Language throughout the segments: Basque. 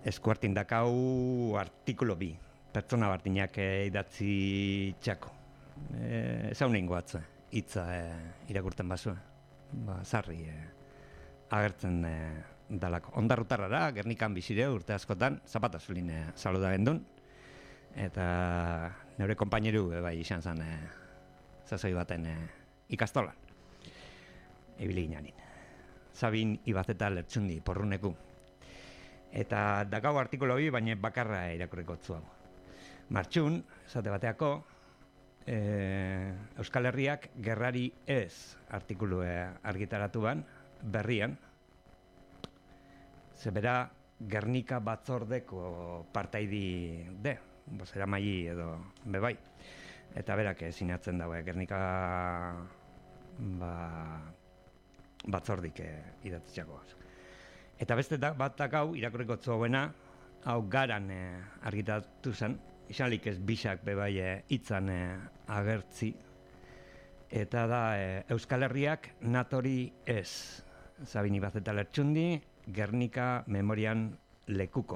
eskuartin dakau artikulu bi, pertsona bartinak idatzi txako. Zaun ingo atzu, hitza irakurten bazu, zarri agertzen dalako. Ondarrutarrara, Gernikan bizire urte askotan, Zapatazulin saluda gendun, eta neure konpaineru bai izan zen zazoi baten ikastolan. Ibili ginanin. Sabin Ibazeta Lertxundi porruneku. Eta dakau artikulo bi, baina bakarra irakurriko tzuago. Martxun, esate bateako, Euskal Herriak gerrari ez artikulu argitaratu ban, berrian. Zebera Gernika batzordeko partaidi de, bozera maili edo bebai. Eta berak sinatzen daue Gernika batzordik idatzitxako. Eta beste bat dakau, irakurriko tzuauena, hau Garan argitatu zen, izanlik ez bisak bebai hitzan agertzi, eta da Euskal Herriak natori ez. Sabin Ibazeta Lertxundi, Gernika memorian lekuko.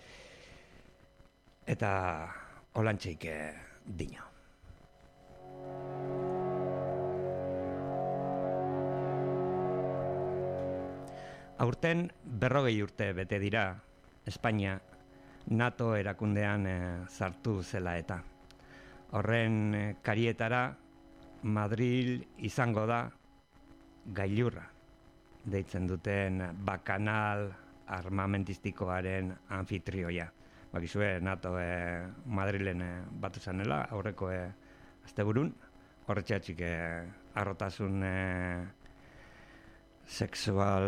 Eta holantxeik dino. Aurten 40 urte bete dira Espainia NATO erakundean sartu zela eta. Horren karietara Madril izango da gailurra, deitzen duten bakanal armamentistikoaren anfitrioia. Bakizue NATO Madrilen batu zanela, aurreko asteburun, horretxeatxik arrotasun sexual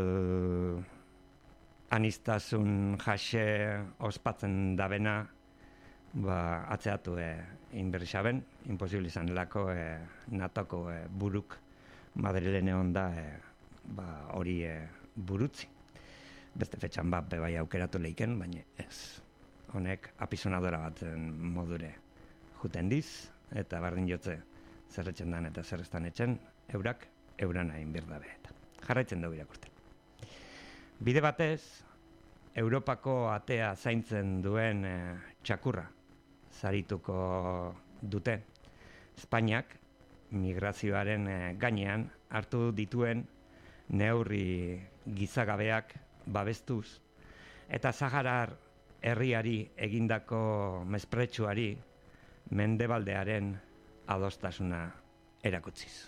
anistasun jase ospatzen dabena atzeatu inberrisaben, imposible izan delako natoko buruk Madrilen egon da hori burutzi. Beste fetxan bat bebai aukeratu leiken, baina ez. Honek apisonadora batzen modure juten diz, eta bardin jotze zerretzen dan eta zerreztan etxen, eurak eurana inbirdabe eta. Jarraitzen dugu irakurten. Bide batez, Europako atea zaintzen duen txakurra zarituko dute. Espainiak migrazioaren gainean hartu dituen neurri gizagabeak babestuz eta Saharar herriari egindako mespretxuari mendebaldearen adostasuna erakutsiz.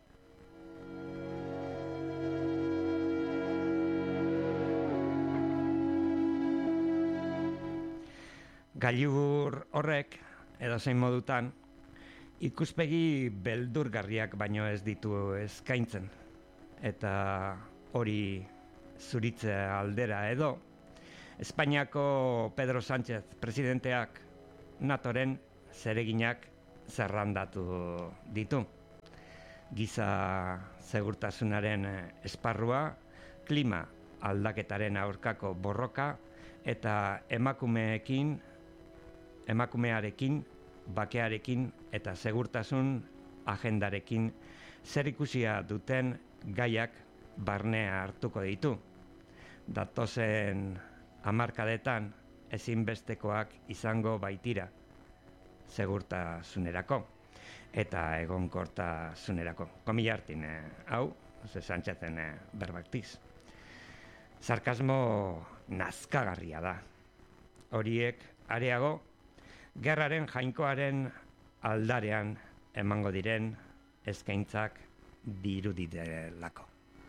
Gailur horrek, edozein modutan, ikuspegi beldurgarriak baino ez ditu eskaintzen. Eta hori zuritze aldera edo, Espainiako Pedro Sánchez presidenteak NATOren zereginak zerrandatu ditu. Giza segurtasunaren esparrua, klima aldaketaren aurkako borroka eta emakumearekin, bakearekin eta segurtasun agendarekin zerikusia duten gaiak barnea hartuko ditu. Datozen hamarkadetan ezinbestekoak izango baitira segurtasunerako eta egonkortasunerako. Komila hartin, hau, Sánchezen berbaktiz. Sarkasmo nazkagarria da. Horiek areago, gerraren jainkoaren aldarean emango diren eskaintzak dirudidelako.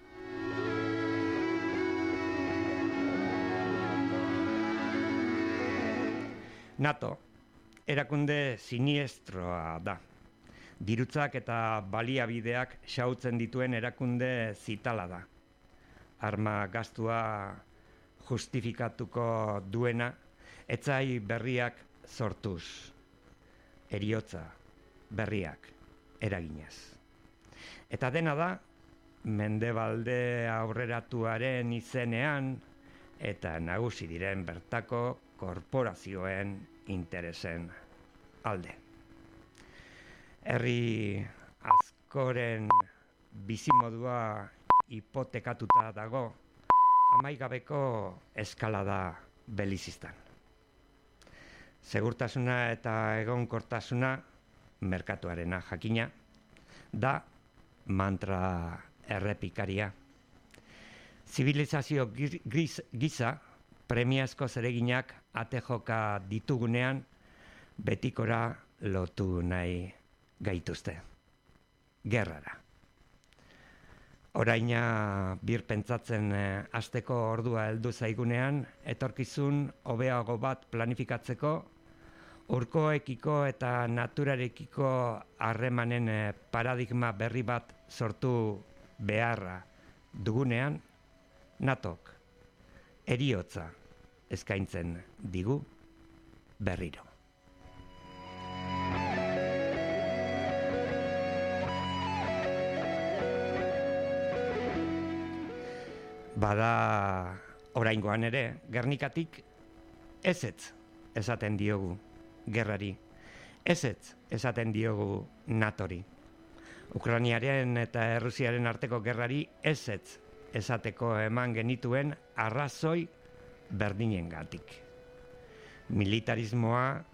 NATO, erakunde siniestroa da. Dirutzak eta baliabideak xautzen dituen erakunde zitala da. Arma gastua justifikatuko duena, etzai berriak sortuz, heriotza berriak eraginez. Eta dena da, mendebalde aurreratuaren izenean eta nagusi diren bertako korporazioen interesen alde. Herri askoren bizimodua hipotekatuta dago, amaigabeko eskalada Belizistan. Segurtasuna eta egonkortasuna, merkatuarena jakina, da mantra errepikaria. Zibilizazio giza, premiazko zereginak ate joka ditugunean, betikora lotu nahi gaituzte. Gerrara. Oraina birpentsatzen hasteko ordua heldu zaigunean, etorkizun hobeago bat planifikatzeko, urkoekiko eta naturarekiko harremanen paradigma berri bat sortu beharra dugunean, natok heriotza eskaintzen digu berriro. Bada oraingoan ere, Gernikatik ezetz esaten diogu gerrari, ezetz esaten diogu NATOri. Ukrainiaren eta Errusiaren arteko gerrari ezetz esateko eman genituen arrazoi berdinengatik. Militarismoa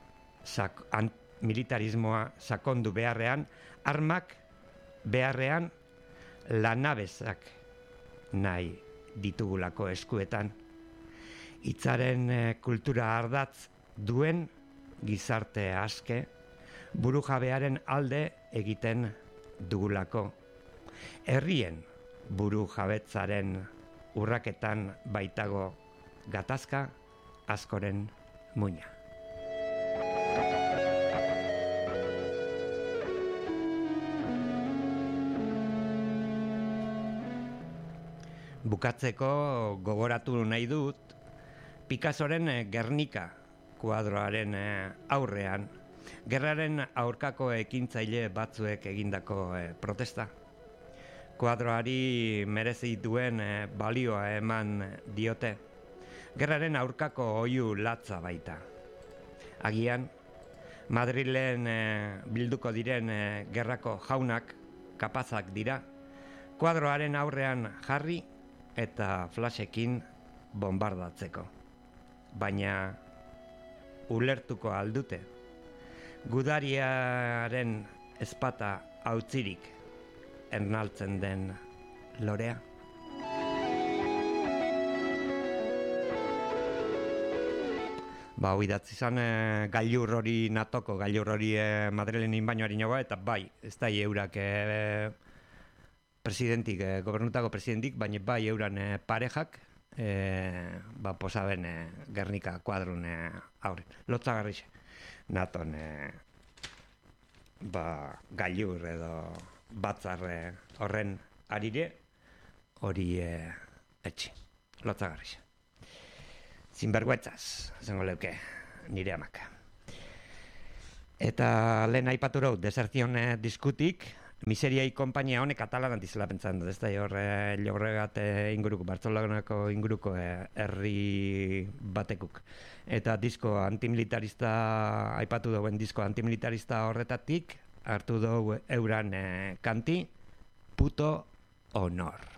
sakondu beharrean, armak beharrean lanabezak nahi ditugulako eskuetan. Hitzaren kultura ardatz duen gizarte aske, burujabearen alde egiten dugulako. Herrien burujabetzaren urraketan baitago gatazka askoren muina. Bukatzeko gogoratu nahi dut Picassoren Gernika kuadroaren aurrean gerraren aurkako ekintzaile batzuek egindako protesta. Kuadroari merezi duen balioa eman diote. Gerraren aurkako oihu latza baita. Agian, Madrilen bilduko diren gerrako jaunak kapazak dira, kuadroaren aurrean jarri eta flashekin bombardatzeko. Baina ulertuko aldute, gudariaren ezpata hautzirik ernaltzen den lorea. Hau idatzi izan gailur hori natoko, gailur hori Madrilen inbainoari nagoa, eta bai, ez da eurak presidentik, gobernutako presidentik, baina bai euran parejak, posaben Gernika kuadrun aurren. Lotzagarrixe. Naton gailur edo batzar horren arire, hori etxi. Lotzagarrixe. Zinberguetzaz, zengo leuke, nire amak. Eta lehen aipatu rau, desertion diskutik, Miseriai konpainia honek katalanan dizela pentsan dut, ez da hor Llobregat inguruko, Bartzelonako inguruko herri batekuk. Eta disko antimilitarista, aipatu dauen disko antimilitarista horretatik, hartu dugu euran kanti, Puto Honor.